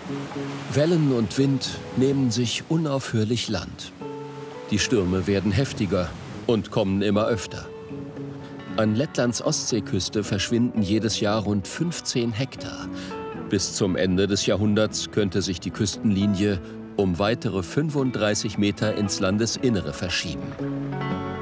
Wellen und Wind nehmen sich unaufhörlich Land. Die Stürme werden heftiger und kommen immer öfter. An Lettlands Ostseeküste verschwinden jedes Jahr rund 15 Hektar. Bis zum Ende des Jahrhunderts könnte sich die Küstenlinie um weitere 35 Meter ins Landesinnere verschieben.